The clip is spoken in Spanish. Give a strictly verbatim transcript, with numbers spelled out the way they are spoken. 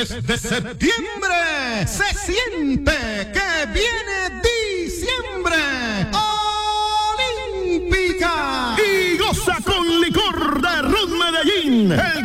Desde septiembre se siente que viene diciembre. Olímpica. Y goza con licor de Ron Medellín, el